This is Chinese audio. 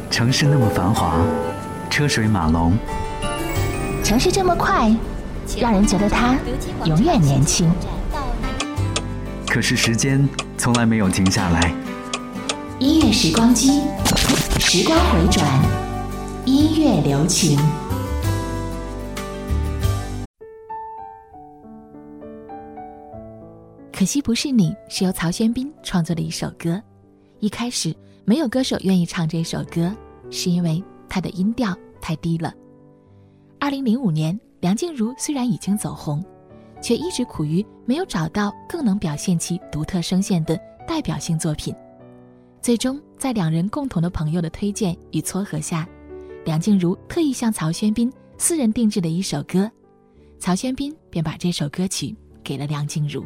城市那么繁华，车水马龙， 城市这么快，让人觉得它永远年轻。 可是时间从来没有停下来。 音乐时光机，时光回转，音乐留情。可惜不是你是由曹轩宾创作的一首歌，一开始没有歌手愿意唱这首歌，是因为他的音调太低了。2005年，梁静茹虽然已经走红，却一直苦于没有找到更能表现其独特声线的代表性作品。最终在两人共同的朋友的推荐与撮合下，梁静茹特意向曹轩宾私人定制的一首歌，曹轩宾便把这首歌曲给了梁静茹。